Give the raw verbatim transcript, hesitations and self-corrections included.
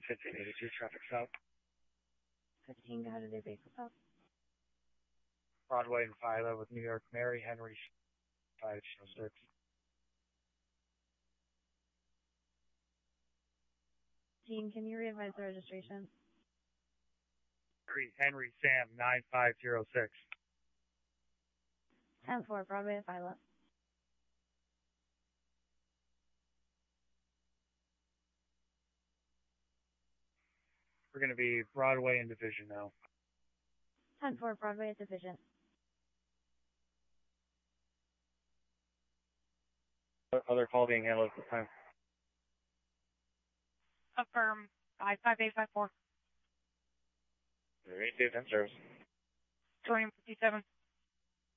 fifteen eighty-two, traffic south. fifteen, go ahead to their vehicle south. Broadway and Philo with New York Mary Henry five oh six. Gene, can you re-advise the registration? Henry Sam nine five zero six. ten four, Broadway and Philo. We're going to be Broadway and Division now. ten four, Broadway at Division. Other call being handled at this time. Affirm. five five eight five four. Eight, ten service. two fifty-seven.